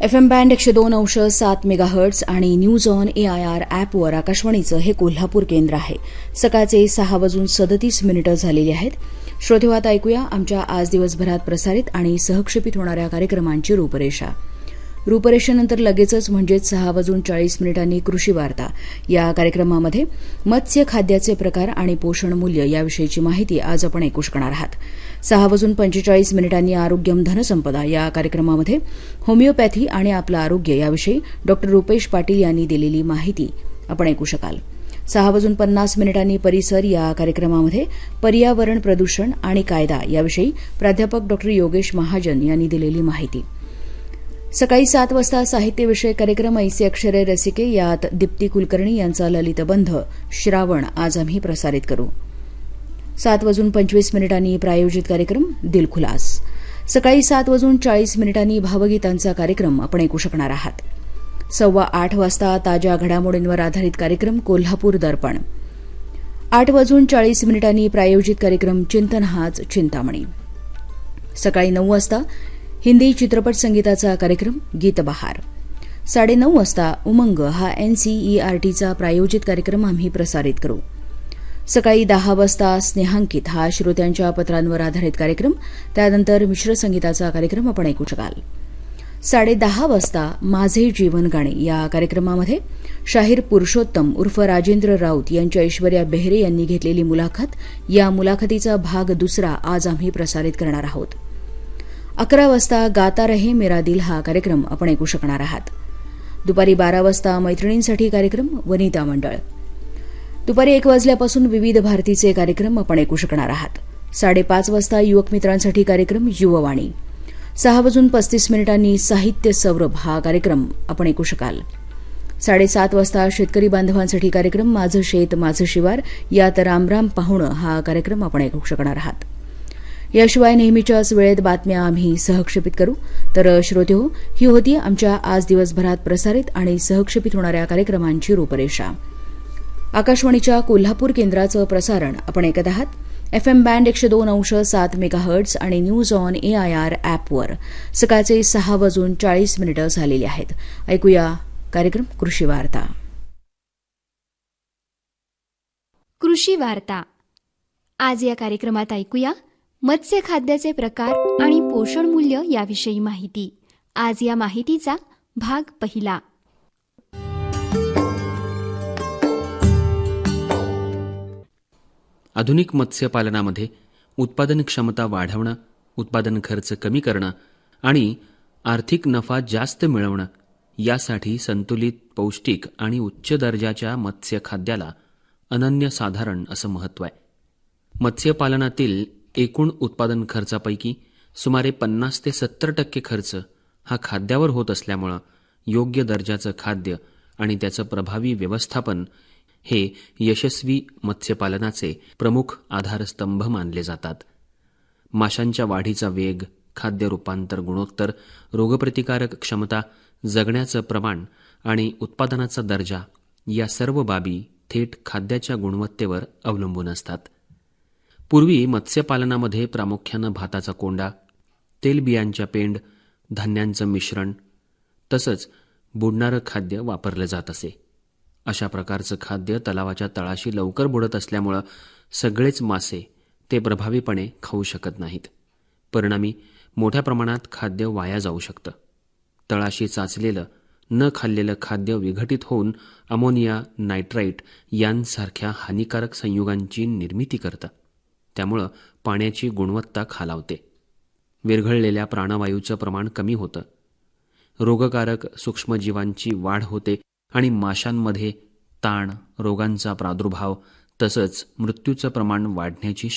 FM band 102.7 megahertz आणि news on AIR ॲपवर आकाशवाणीचं हे कोल्हापूर केंद्र आहे. सकाळचे 6:37 झालेले आहेत. श्रोतेहो, आता ऐकूया आमच्या आज दिवसभरात प्रसारित आणि सहक्षेपित होणाऱ्या कार्यक्रमांची रूपरेषा. रूपरेषेनंतर लगेचच म्हणजेच 6:40 कृषी वार्ता. या कार्यक्रमामध्ये मत्स्य खाद्याचे प्रकार आणि पोषण मूल्य याविषयीची माहिती आज आपण ऐकू शकणार आहात. 6:45 आरोग्यम धनसंपदा या कार्यक्रमामध्ये होमिओपॅथी आणि आपलं आरोग्य याविषयी डॉ. रुपेश पाटील यांनी दिलेली माहिती आपण ऐकू शकाल. 6:50 परिसर या कार्यक्रमामध्ये पर्यावरण प्रदूषण आणि कायदा याविषयी प्राध्यापक डॉ. योगेश महाजन यांनी दिलेली माहिती. सकाळी 7 वाजता साहित्यविषयक कार्यक्रम ऐसे अक्षरे रसिके यात दीप्ती कुलकर्णी यांचा ललितबंध श्रावण आज आम्ही प्रसारित करू. 7:25 प्रायोजित कार्यक्रम दिलखुलास. सकाळी 7:40 भावगीतांचा कार्यक्रम आपण ऐकू शकणार आहात. 7:15 वाजता ताज्या घडामोडींवर आधारित कार्यक्रम कोल्हापूर दर्पण. 8:40 प्रायोजित कार्यक्रम चिंतन हाच चिंतामणी. सकाळी 9 वाजता हिंदी चित्रपट संगीताचा कार्यक्रम गीतबहार. 9:30 वाजता उमंग हा NCERTचा प्रायोजित कार्यक्रम आम्ही प्रसारित करू. सकाळी 10 वाजता स्नेहांकित हा श्रोत्यांच्या पत्रांवर आधारित कार्यक्रम. त्यानंतर मिश्र संगीताचा कार्यक्रम आपण ऐकू शकाल. 10:30 वाजता माझे जीवन गाणे या कार्यक्रमामध्ये शाहीर पुरुषोत्तम उर्फ राजेंद्र राऊत यांच्या ऐश्वर्या बेहरे यांनी घेतलेली मुलाखत. या मुलाखतीचा भाग दुसरा आज आम्ही प्रसारित करणार आहोत. 11 वाजता गाता रहे मेरा दिल हा कार्यक्रम आपण ऐकू शकणार आहात. दुपारी 12 वाजता मैत्रिणींसाठी कार्यक्रम वनिता मंडळ. दुपारी 1 वाजल्यापासून विविध भारतीचे कार्यक्रम आपण ऐकू शकणार आहात. 5:30 वाजता युवक मित्रांसाठी कार्यक्रम युववाणी. 6:35 साहित्य सौरभ हा कार्यक्रम आपण ऐकू शकाल. 7:30 वाजता शेतकरी बांधवांसाठी कार्यक्रम माझं शेत माझं शिवार यात रामराम पाहुणं हा कार्यक्रम आपण ऐकू शकणार आहात. याशिवाय नेहमीच्याच वेळेत बातम्या आम्ही सहक्षेपित करू. तर श्रोतेहो, ही होती आमच्या आज दिवसभरात प्रसारित आणि सहक्षेपित होणाऱ्या कार्यक्रमांची रूपरेषा. आकाशवाणीच्या कोल्हापूर केंद्राचं प्रसारण आपण ऐकत आहात. FM बँड 102.7 मेगाहर्ट्झ आणि न्यूज ऑन AIR ॲपवर. सकाळचे 6:40 झालेले आहेत. ऐकूया कार्यक्रम कृषी वार्ता. कृषी वार्ता. आज या कार्यक्रमात ऐकूया मत्स्य खाद्याचे प्रकार आणि पोषण मूल्य याविषयी माहिती. आज या माहितीचा भाग पहिला. आधुनिक मत्स्यपालनामध्ये उत्पादन क्षमता वाढवणं, उत्पादन खर्च कमी करणं आणि आर्थिक नफा जास्त मिळवणं यासाठी संतुलित, पौष्टिक आणि उच्च दर्जाच्या मत्स्यखाद्याला अनन्यसाधारण असं महत्त्व आहे. मत्स्यपालनातील एकूण उत्पादन खर्चापैकी सुमारे 50 ते 70% खर्च हा खाद्यावर होत असल्यामुळं योग्य दर्जाचं खाद्य आणि त्याचं प्रभावी व्यवस्थापन हे यशस्वी मत्स्यपालनाचे प्रमुख आधारस्तंभ मानले जातात. माशांच्या वाढीचा वेग, खाद्य रूपांतर गुणोत्तर, रोगप्रतिकारक क्षमता, जगण्याचं प्रमाण आणि उत्पादनाचा दर्जा या सर्व बाबी थेट खाद्याच्या गुणवत्तेवर अवलंबून असतात. पूर्वी मत्स्यपालनामध्ये प्रामुख्यानं भाताचा कोंडा, तेलबियांच्या पेंड, धान्यांचं मिश्रण तसंच बुडणारं खाद्य वापरलं जात असे. अशा प्रकारचं खाद्य तलावाच्या तळाशी लवकर बुडत असल्यामुळं सगळेच मासे ते प्रभावीपणे खाऊ शकत नाहीत. परिणामी मोठ्या प्रमाणात खाद्य वाया जाऊ शकतं. तळाशी साचलेलं न खाल्लेलं खाद्य विघटित होऊन अमोनिया, नायट्राईट यांसारख्या हानिकारक संयुगांची निर्मिती करतं. त्यामुळं पाण्याची गुणवत्ता खालावते. विरघळलेल्या प्राणवायूचं प्रमाण कमी होतं. रोगकारक सूक्ष्मजीवांची वाढ होते आणि माशांमध्ये ताण, रोगांचा प्रादुर्भाव तसंच मृत्यूचं प्रमाण वाढण्याची